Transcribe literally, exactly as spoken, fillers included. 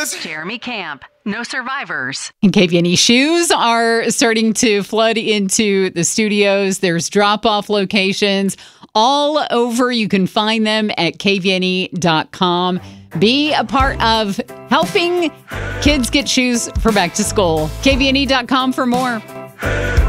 Survivors. Jeremy Camp. No survivors. And K V N E shoes are starting to flood into the studios. There's drop-off locations all over. You can find them at K V N E dot com. Be a part of helping kids get shoes for back to school. K V N E dot com for more.